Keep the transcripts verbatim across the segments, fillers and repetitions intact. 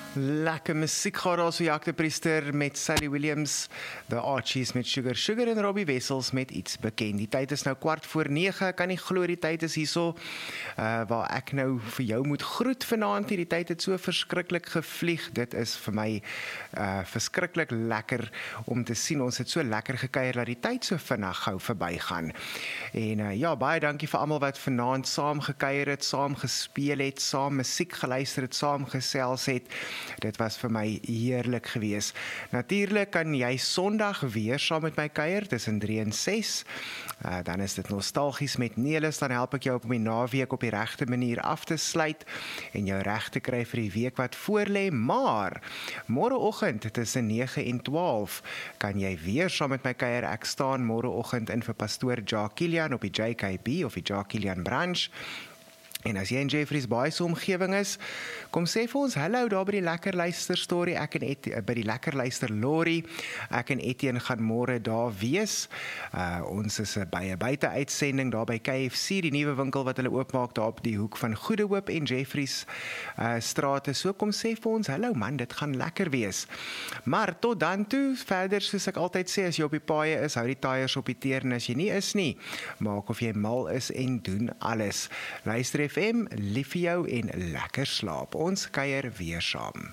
Lekker muziek gehad daar so Jaak de Priester met Sally Williams, The Archies met Sugar Sugar en Robbie Wessels met Iets Bekend. Die tyd is nou kwart voor nege, ek kan nie glo die tyd is hierso, uh, waar ek nou vir jou moet groet vanaand. Die tyd het so verskriklik gevlieg, dit is vir my uh, verskriklik lekker om te sien, ons het so lekker gekuier dat die tyd so vinnig gou verbygaan. En uh, ja, baie dankie vir almal wat vanaand saam gekuier het, saam gespeel het, saam musiek geluister het, saam gesels het. Dit was vir my heerlik gewees. Natuurlik kan jy Sondag weer saam met my kuier tussen drie en ses. Uh, dan is dit nostalgies met Nelis, dan help ek jou op die naweek op die regte manier af te sluit en jou reg te kry vir die week wat voorlê. Maar môreoggend tussen nege en twaalf kan jy weer saam met my kuier. Ek staan môreoggend in vir pastoor Jacques Kilian op die J K B of die Jacques Kilian branch. En as jy in Jeffreys Bay se omgewing is, kom sê vir ons hallo daar by die Lekker Luister storie, ek en Etienne, by die Lekker Luister Lorry, ek en Etienne gaan môre daar wees. Uh, ons is by 'n buite-uitsending daar by K F C, die nuwe winkel wat hulle oopmaak daar op die hoek van Goede Hoop en Jeffreys uh, strate. So kom sê vir ons hallo man, dit gaan lekker wees. Maar tot dan toe, verder soos ek altyd sê, as jy op die paaie is, hou die tyres op die teer, en as jy nie is nie, maak of jy mal is en doen alles. Luister F M, lief vir jou en lekker slaap. Ons kuier weer saam.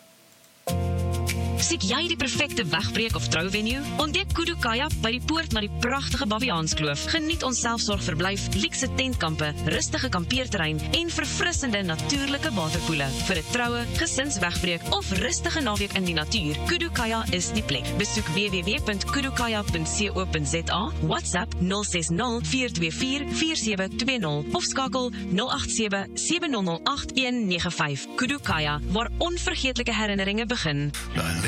Soek jy die perfekte wegbreek of trouvenue? Ontdek Kudu Kayak by die poort na die pragtige Baviaanskloof. Geniet ons selfsorgverblyf, luukse tentkampe, rustige kampeerterrein en verfrissende natuurlike waterpoele. Vir 'n troue, gesinswegbreek of rustige naweek in die natuur, Kudu Kayak is die plek. Besoek w w w punt kudu kayak punt co punt za, WhatsApp nul ses nul vier twee vier vier sewe twee nul of skakel nul agt sewe sewe nul nul agt een nege vyf. Kudu Kayak, waar onvergeetlike herinneringe begin.